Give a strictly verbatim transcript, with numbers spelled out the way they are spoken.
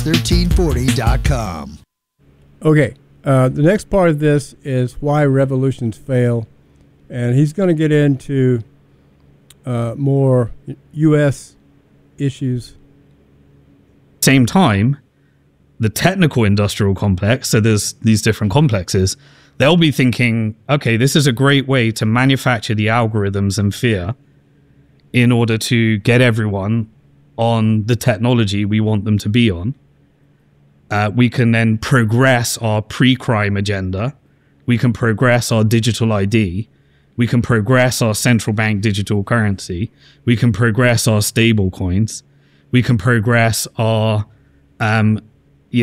thirteen forty dot com. Okay, uh, the next part of this is why revolutions fail, and he's going to get into uh, more U S issues. Same time, the technical industrial complex, so there's these different complexes, they'll be thinking, okay, this is a great way to manufacture the algorithms and fear in order to get everyone on the technology we want them to be on. Uh, we can then progress our pre-crime agenda. We can progress our digital I D. We can progress our central bank digital currency. We can progress our stable coins. We can progress our um,